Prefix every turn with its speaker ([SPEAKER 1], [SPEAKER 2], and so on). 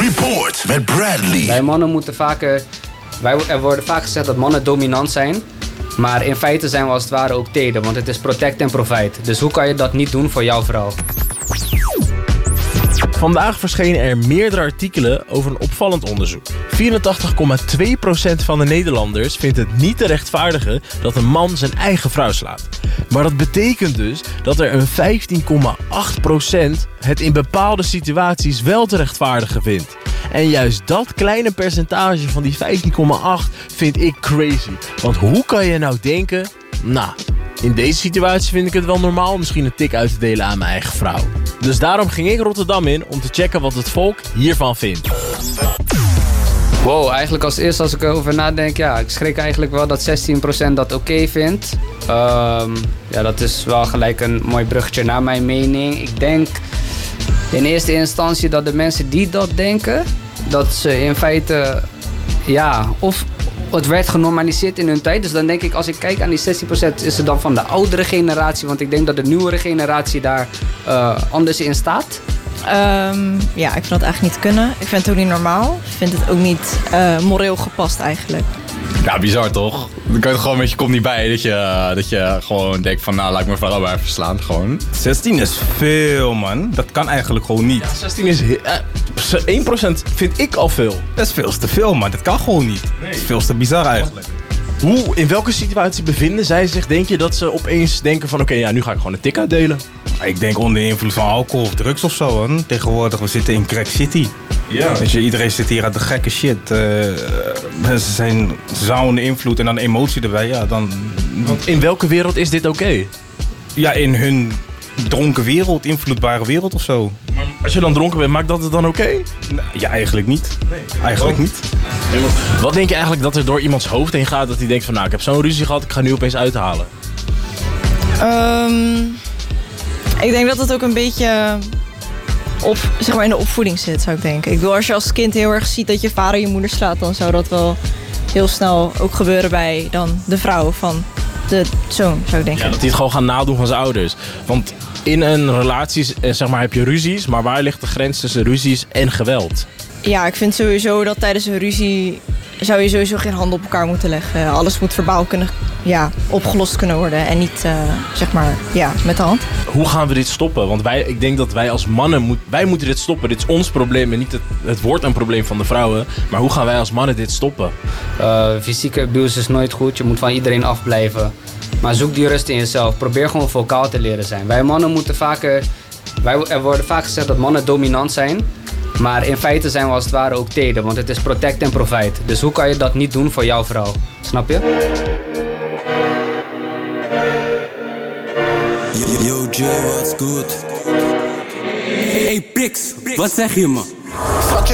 [SPEAKER 1] Report met Bradley.
[SPEAKER 2] Wij mannen moeten vaker... Er worden vaak gezegd dat mannen dominant zijn. Maar in feite zijn we als het ware ook teder. Want het is protect en provide. Dus hoe kan je dat niet doen voor jouw vrouw?
[SPEAKER 3] Vandaag verschenen er meerdere artikelen over een opvallend onderzoek. 84,2% van de Nederlanders vindt het niet te rechtvaardigen dat een man zijn eigen vrouw slaat. Maar dat betekent dus dat er een 15,8% het in bepaalde situaties wel te rechtvaardigen vindt. En juist dat kleine percentage van die 15,8 vind ik crazy. Want hoe kan je nou denken, nou, in deze situatie vind ik het wel normaal misschien een tik uit te delen aan mijn eigen vrouw. Dus daarom ging ik Rotterdam in om te checken wat het volk hiervan vindt.
[SPEAKER 2] Wow, eigenlijk als eerste als ik erover nadenk, ja, ik schrik eigenlijk wel dat 16% dat oké vindt. Ja, dat is wel gelijk een mooi bruggetje naar mijn mening. Ik denk in eerste instantie dat de mensen die dat denken, dat ze in feite, ja, of het werd genormaliseerd in hun tijd. Dus dan denk ik, als ik kijk aan die 16%, is het dan van de oudere generatie. Want ik denk dat de nieuwere generatie daar anders in staat.
[SPEAKER 4] Ja, ik vind dat eigenlijk niet kunnen. Ik vind het ook niet normaal. Ik vind het ook niet moreel gepast eigenlijk.
[SPEAKER 5] Ja, bizar toch? Dan kan je er gewoon met je kop niet bij dat je gewoon denkt van nou, laat ik mijn vrouw maar even slaan. Gewoon.
[SPEAKER 6] 16 is veel, man. Dat kan eigenlijk gewoon niet.
[SPEAKER 3] Ja, 16 is 1% vind ik al veel.
[SPEAKER 6] Dat is veel te veel, man. Dat kan gewoon niet. Nee. Dat is veel te bizar eigenlijk.
[SPEAKER 3] In welke situatie bevinden zij zich? Denk je dat ze opeens denken van oké, ja, nu ga ik gewoon een tik uitdelen?
[SPEAKER 6] Ik denk onder invloed van alcohol of drugs of zo, man. Tegenwoordig, we zitten in Crack City. Ja. Weet je, iedereen zit hier aan de gekke shit. Mensen zijn zo onder invloed en dan emotie erbij, ja, dan...
[SPEAKER 3] Want in welke wereld is dit oké?
[SPEAKER 6] Ja, in hun dronken wereld, invloedbare wereld of zo.
[SPEAKER 3] Maar als je dan dronken bent, maakt dat het dan oké?
[SPEAKER 6] Ja, eigenlijk niet. Nee. Eigenlijk niet.
[SPEAKER 3] Wat denk je eigenlijk dat er door iemands hoofd heen gaat dat hij denkt van nou, ik heb zo'n ruzie gehad, ik ga nu opeens uithalen?
[SPEAKER 4] Ik denk dat het ook een beetje zeg maar in de opvoeding zit, zou ik denken. Ik bedoel, als je als kind heel erg ziet dat je vader je moeder slaat, dan zou dat wel heel snel ook gebeuren bij dan de vrouw van de zoon, zou ik denken.
[SPEAKER 3] Ja, dat hij het gewoon gaat nadoen van zijn ouders. Want in een relatie zeg maar, heb je ruzies, maar waar ligt de grens tussen ruzies en geweld?
[SPEAKER 4] Ja, ik vind sowieso dat tijdens een ruzie zou je sowieso geen handen op elkaar moeten leggen. Alles moet verbaal kunnen, opgelost kunnen worden en niet zeg maar, met de hand.
[SPEAKER 3] Hoe gaan we dit stoppen? Want ik denk dat wij als mannen, wij moeten dit stoppen. Dit is ons probleem en niet het wordt een probleem van de vrouwen. Maar hoe gaan wij als mannen dit stoppen?
[SPEAKER 2] Fysieke abuse is nooit goed. Je moet van iedereen afblijven. Maar zoek die rust in jezelf. Probeer gewoon vocaal te leren zijn. Wij mannen moeten vaker... Er worden vaak gezegd dat mannen dominant zijn. Maar in feite zijn we als het ware ook teder. Want het is protect en provide. Dus hoe kan je dat niet doen voor jouw vrouw? Snap je?
[SPEAKER 7] Yo Jay, what's good? Hey Pix, wat zeg je man?
[SPEAKER 1] Schatje,